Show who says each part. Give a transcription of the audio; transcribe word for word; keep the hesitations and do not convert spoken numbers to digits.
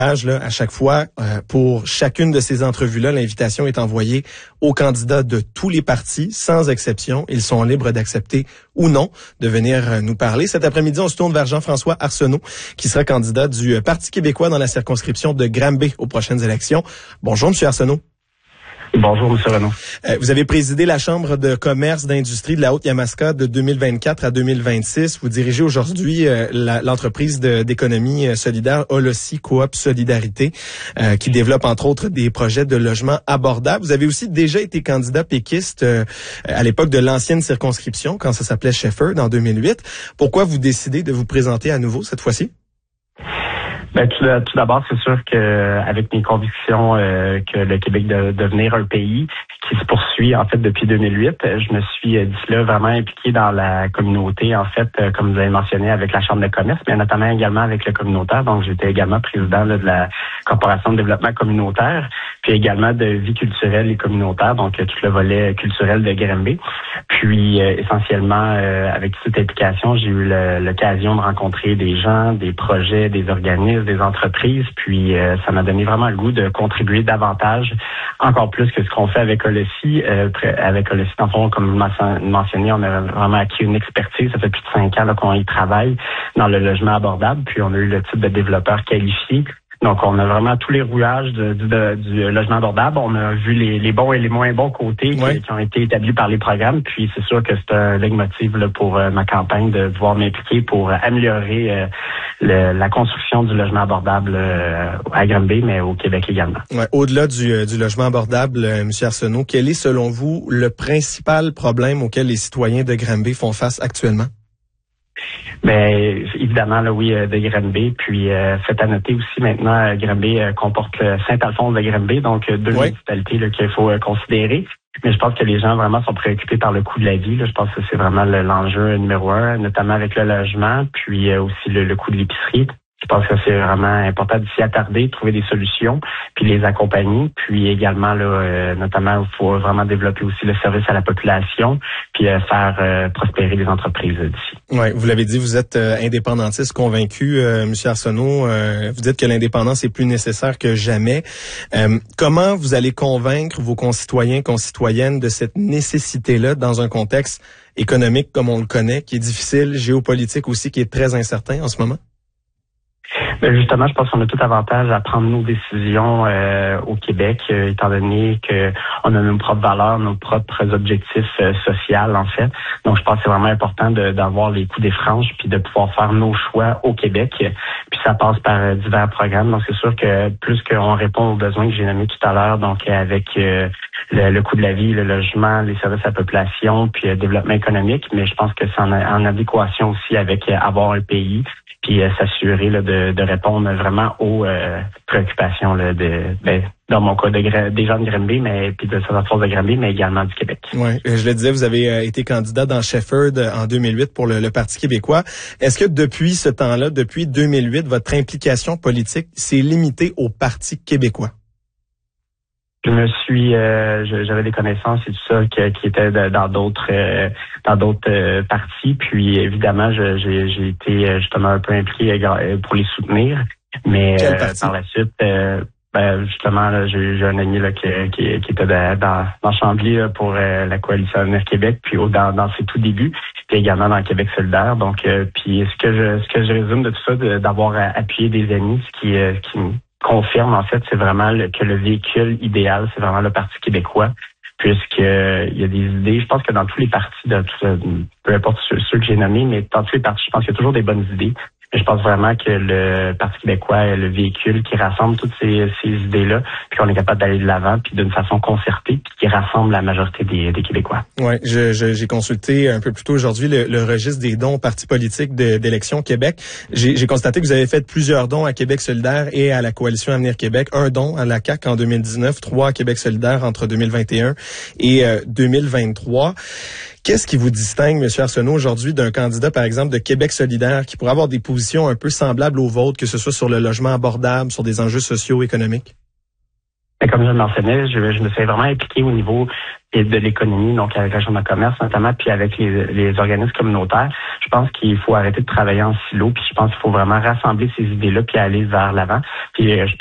Speaker 1: Là, à chaque fois, euh, pour chacune de ces entrevues-là, l'invitation est envoyée aux candidats de tous les partis, sans exception. Ils sont libres d'accepter ou non de venir euh, nous parler. Cet après-midi, on se tourne vers Jean-François Arsenault, qui sera candidat du euh, Parti québécois dans la circonscription de Granby aux prochaines élections. Bonjour, M. Arsenault.
Speaker 2: Bonjour, M. Renaud.
Speaker 1: Euh, vous avez présidé la Chambre de commerce d'industrie de la Haute-Yamaska de deux mille vingt-quatre à deux mille vingt-six. Vous dirigez aujourd'hui euh, la, l'entreprise de, d'économie solidaire Olossi Coop Solidarité, euh, qui développe entre autres des projets de logement abordables. Vous avez aussi déjà été candidat péquiste euh, à l'époque de l'ancienne circonscription, quand ça s'appelait Shefford, en deux mille huit. Pourquoi vous décidez de vous présenter à nouveau cette fois-ci?
Speaker 2: Ben, tout, tout d'abord, c'est sûr que avec mes convictions euh, que le Québec de devenir un pays qui se poursuit en fait depuis deux mille huit, je me suis euh, d'ici là vraiment impliqué dans la communauté, en fait, euh, comme vous avez mentionné, avec la Chambre de commerce, mais notamment également avec le communautaire. Donc, j'étais également président là, de la Corporation de développement communautaire, puis également de vie culturelle et communautaire, donc euh, tout le volet culturel de Granby. Puis, euh, essentiellement, euh, avec toute cette implication, j'ai eu le, l'occasion de rencontrer des gens, des projets, des organismes, des entreprises, puis euh, ça m'a donné vraiment le goût de contribuer davantage, encore plus que ce qu'on fait avec Olossi. Euh, avec Olossi, dans le fond, comme vous mentionné, on a vraiment acquis une expertise. Ça fait plus de cinq ans là, qu'on y travaille dans le logement abordable, puis on a eu le type de développeur qualifié. Donc, on a vraiment tous les rouages de, de, de, du logement abordable. On a vu les, les bons et les moins bons côtés qui,
Speaker 1: oui.
Speaker 2: qui ont été établis par les programmes. Puis, c'est sûr que c'est un leitmotiv là, pour euh, ma campagne de pouvoir m'impliquer pour améliorer euh, le, la construction du logement abordable euh, à Granby, mais au Québec également.
Speaker 1: Ouais, au-delà du, euh, du logement abordable, euh, M. Arsenault, quel est, selon vous, le principal problème auquel les citoyens de Granby font face actuellement?
Speaker 2: Ben évidemment là oui de Granby, puis euh, faites à noter aussi maintenant Granby euh, comporte le Saint-Alphonse de Granby, donc euh, deux oui. municipalités là, qu'il faut euh, considérer. Mais je pense que les gens vraiment sont préoccupés par le coût de la vie. Là. Je pense que c'est vraiment le, l'enjeu numéro un, notamment avec le logement, puis euh, aussi le, le coût de l'épicerie. Je pense que c'est vraiment important de s'y attarder, de trouver des solutions, puis les accompagner. Puis également, là, euh, notamment, il faut vraiment développer aussi le service à la population, puis euh, faire euh, prospérer les entreprises euh, d'ici.
Speaker 1: Oui, vous l'avez dit, vous êtes euh, indépendantiste convaincu, euh, M. Arsenault. Euh, vous dites que l'indépendance est plus nécessaire que jamais. Euh, comment vous allez convaincre vos concitoyens, concitoyennes de cette nécessité-là dans un contexte économique comme on le connaît, qui est difficile, géopolitique aussi, qui est très incertain en ce moment?
Speaker 2: Ben justement, je pense qu'on a tout avantage à prendre nos décisions euh, au Québec, euh, étant donné que on a nos propres valeurs, nos propres objectifs euh, sociaux, en fait. Donc, je pense que c'est vraiment important de, d'avoir les coups des franges puis de pouvoir faire nos choix au Québec. Puis ça passe par euh, divers programmes. Donc, c'est sûr que plus qu'on répond aux besoins que j'ai nommés tout à l'heure, donc avec euh, le, le coût de la vie, le logement, les services à la population, puis le euh, développement économique, mais je pense que c'est en, en adéquation aussi avec euh, avoir un pays, puis euh, s'assurer là, de, de répondre vraiment aux euh, préoccupations là, de, ben, dans mon cas, de, des gens de Granby, mais puis de Saint-Alphonse de Granby, mais également du Québec.
Speaker 1: Oui, je le disais, vous avez euh, été candidat dans Shefford en deux mille huit pour le, le Parti québécois. Est-ce que depuis ce temps-là, depuis deux mille huit, votre implication politique s'est limitée au Parti québécois?
Speaker 2: Je me suis, euh, j'avais des connaissances et tout ça qui, qui étaient de, dans d'autres, euh, dans d'autres euh, partis. Puis évidemment, je, j'ai, j'ai été justement un peu impliqué pour les soutenir. Mais euh, par la suite, euh, ben, justement, là, j'ai, j'ai un ami là qui, qui, qui était de, dans, dans Chambly là, pour euh, la coalition Avenir Québec, puis au, dans, dans ses tout débuts, puis également dans Québec solidaire. Donc, euh, puis ce que je, ce que je résume de tout ça, de, d'avoir appuyé des amis, ce qui, euh, qui confirme, en fait, c'est vraiment le, que le véhicule idéal, c'est vraiment le Parti québécois, puisqu'il euh, y a des idées. Je pense que dans tous les partis, de, peu importe ceux, ceux que j'ai nommés, mais dans tous les partis, je pense qu'il y a toujours des bonnes idées. Mais je pense vraiment que le Parti québécois est le véhicule qui rassemble toutes ces, ces idées-là, puis qu'on est capable d'aller de l'avant, puis d'une façon concertée, puis qui rassemble la majorité des, des Québécois.
Speaker 1: Oui, je, je, j'ai consulté un peu plus tôt aujourd'hui le, le registre des dons aux partis politiques de, d'élection Québec. J'ai, j'ai constaté que vous avez fait plusieurs dons à Québec solidaire et à la coalition Avenir Québec. Un don à la C A Q en deux mille dix-neuf, trois à Québec solidaire entre deux mille vingt et un et euh, deux mille vingt-trois. Qu'est-ce qui vous distingue, M. Arsenault, aujourd'hui d'un candidat, par exemple, de Québec solidaire qui pourrait avoir des positions un peu semblables aux vôtres, que ce soit sur le logement abordable, sur des enjeux socio-économiques?
Speaker 2: Comme je le mentionnais, je, je me suis vraiment impliqué au niveau et de l'économie, donc avec la Chambre de commerce notamment, puis avec les, les organismes communautaires. Je pense qu'il faut arrêter de travailler en silo, puis je pense qu'il faut vraiment rassembler ces idées-là puis aller vers l'avant. Puis je